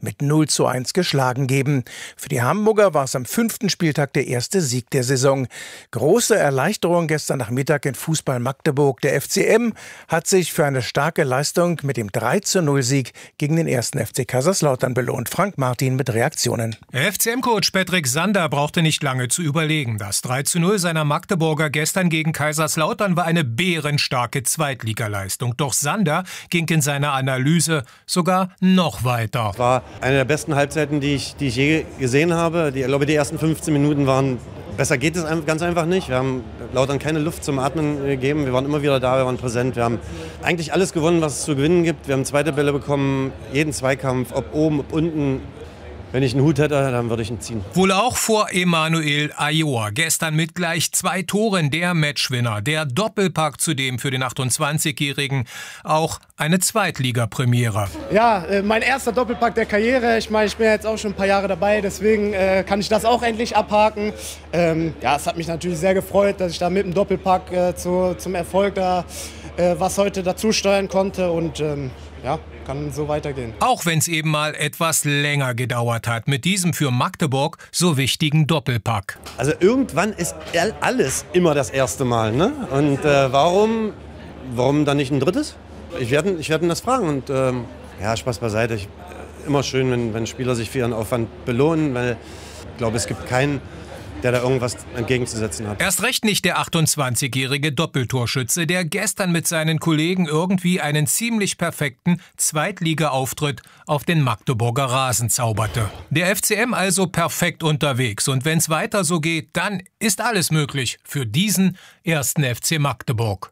mit 0:1 geschlagen geben. Für die Hamburger war es am 5. Spieltag der erste Sieg der Saison. Große Erleichterung gestern Nachmittag in Fußball Magdeburg. Der FCM hat sich für eine starke Leistung mit dem 3:0-Sieg gegen den 1. FC Kaiserslautern belohnt. Frank Martin mit Reaktionen. Der FCM-Coach Patrick Sander brauchte nicht lange zu überlegen. Das 3:0 seiner Magdeburger gestern gegen Kaiserslautern war eine bärenstarke Zweitligaleistung. Doch Sander ging in seiner Analyse sogar noch weiter. Es war eine der besten Halbzeiten, die ich je gesehen habe. Ich glaube, die ersten 15 Minuten waren, besser geht es ganz einfach nicht. Wir haben Lautern keine Luft zum Atmen gegeben. Wir waren immer wieder da, wir waren präsent. Wir haben eigentlich alles gewonnen, was es zu gewinnen gibt. Wir haben zweite Bälle bekommen, jeden Zweikampf, ob oben, ob unten. Wenn ich einen Hut hätte, dann würde ich ihn ziehen. Wohl auch vor Emmanuel Ayoa. Gestern mit gleich 2 Toren der Matchwinner. Der Doppelpack zudem für den 28-Jährigen. Auch eine Zweitligapremiere. Ja, mein erster Doppelpack der Karriere. Ich meine, ich bin jetzt auch schon ein paar Jahre dabei. Deswegen kann ich das auch endlich abhaken. Ja, es hat mich natürlich sehr gefreut, dass ich da mit dem Doppelpack zum Erfolg da was heute dazu steuern konnte. Und ja, kann so weitergehen. Auch wenn es eben mal etwas länger gedauert hat, mit diesem für Magdeburg so wichtigen Doppelpack. Also irgendwann ist alles immer das erste Mal, ne? Und warum dann nicht ein drittes? Ich werde ihn das fragen und ja, Spaß beiseite. Immer schön, wenn Spieler sich für ihren Aufwand belohnen, weil ich glaube, es gibt keinen, der da irgendwas entgegenzusetzen hat. Erst recht nicht der 28-jährige Doppeltorschütze, der gestern mit seinen Kollegen irgendwie einen ziemlich perfekten Zweitliga-Auftritt auf den Magdeburger Rasen zauberte. Der FCM also perfekt unterwegs und wenn es weiter so geht, dann ist alles möglich für diesen 1. FC Magdeburg.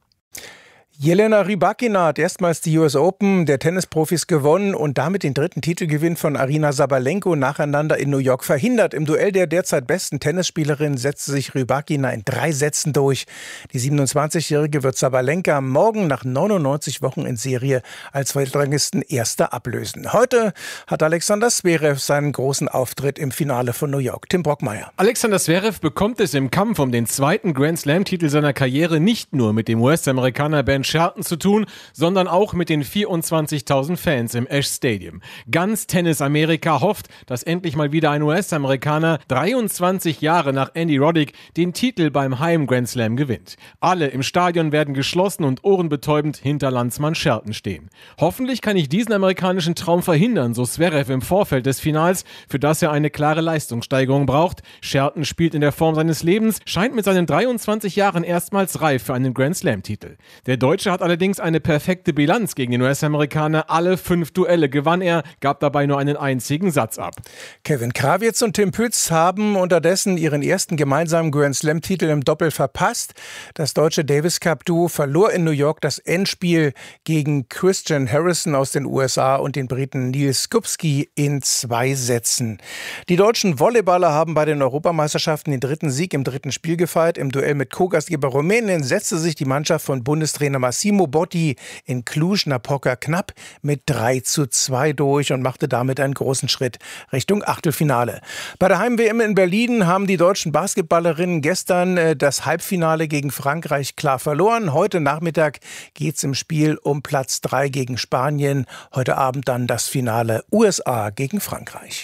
Jelena Rybakina hat erstmals die US Open der Tennisprofis gewonnen und damit den 3. Titelgewinn von Aryna Sabalenko nacheinander in New York verhindert. Im Duell der derzeit besten Tennisspielerin setzte sich Rybakina in 3 Sätzen durch. Die 27-Jährige wird Sabalenka morgen nach 99 Wochen in Serie als Weltranglisten Erster ablösen. Heute hat Alexander Zverev seinen großen Auftritt im Finale von New York. Tim Brockmeier. Alexander Zverev bekommt es im Kampf um den 2. Grand Slam-Titel seiner Karriere nicht nur mit dem US-Amerikaner Ben Shelton zu tun, sondern auch mit den 24.000 Fans im Ash Stadium. Ganz Tennis-Amerika hofft, dass endlich mal wieder ein US-Amerikaner 23 Jahre nach Andy Roddick den Titel beim Heim-Grand Slam gewinnt. Alle im Stadion werden geschlossen und ohrenbetäubend hinter Landsmann Shelton stehen. Hoffentlich kann ich diesen amerikanischen Traum verhindern, so Zverev im Vorfeld des Finals, für das er eine klare Leistungssteigerung braucht. Shelton spielt in der Form seines Lebens, scheint mit seinen 23 Jahren erstmals reif für einen Grand Slam-Titel. Der Deutsche hat allerdings eine perfekte Bilanz gegen den US-Amerikaner. Alle 5 Duelle gewann er, gab dabei nur einen einzigen Satz ab. Kevin Krawietz und Tim Pütz haben unterdessen ihren ersten gemeinsamen Grand Slam-Titel im Doppel verpasst. Das deutsche Davis Cup-Duo verlor in New York das Endspiel gegen Christian Harrison aus den USA und den Briten Neil Skupski in 2 Sätzen. Die deutschen Volleyballer haben bei den Europameisterschaften den 3. Sieg im 3. Spiel gefeiert. Im Duell mit Co-Gastgeber Rumänien setzte sich die Mannschaft von Bundestrainer Massimo Botti in Cluj-Napoca knapp mit 3:2 durch und machte damit einen großen Schritt Richtung Achtelfinale. Bei der Heim-WM in Berlin haben die deutschen Basketballerinnen gestern das Halbfinale gegen Frankreich klar verloren. Heute Nachmittag geht es im Spiel um Platz 3 gegen Spanien. Heute Abend dann das Finale USA gegen Frankreich.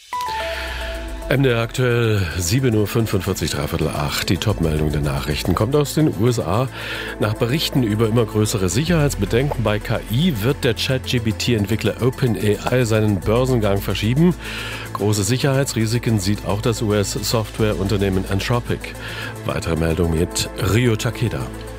MDR aktuell 7:45 Uhr, 7:45, die Topmeldung der Nachrichten kommt aus den USA. Nach Berichten über immer größere Sicherheitsbedenken bei KI wird der ChatGPT-Entwickler OpenAI seinen Börsengang verschieben. Große Sicherheitsrisiken sieht auch das US-Softwareunternehmen Anthropic. Weitere Meldung mit Ryo Takeda.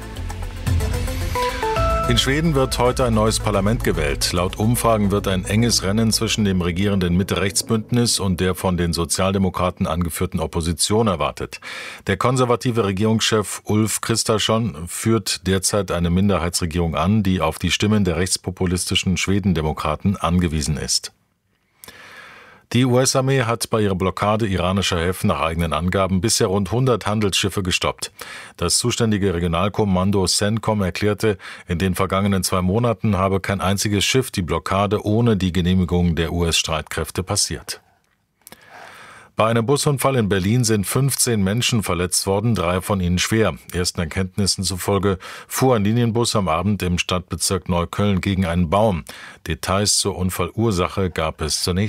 In Schweden wird heute ein neues Parlament gewählt. Laut Umfragen wird ein enges Rennen zwischen dem regierenden Mitte-Rechts-Bündnis und der von den Sozialdemokraten angeführten Opposition erwartet. Der konservative Regierungschef Ulf Kristersson führt derzeit eine Minderheitsregierung an, die auf die Stimmen der rechtspopulistischen Schwedendemokraten angewiesen ist. Die US-Armee hat bei ihrer Blockade iranischer Häfen nach eigenen Angaben bisher rund 100 Handelsschiffe gestoppt. Das zuständige Regionalkommando CENTCOM erklärte, in den vergangenen 2 Monaten habe kein einziges Schiff die Blockade ohne die Genehmigung der US-Streitkräfte passiert. Bei einem Busunfall in Berlin sind 15 Menschen verletzt worden, 3 von ihnen schwer. Ersten Erkenntnissen zufolge fuhr ein Linienbus am Abend im Stadtbezirk Neukölln gegen einen Baum. Details zur Unfallursache gab es zunächst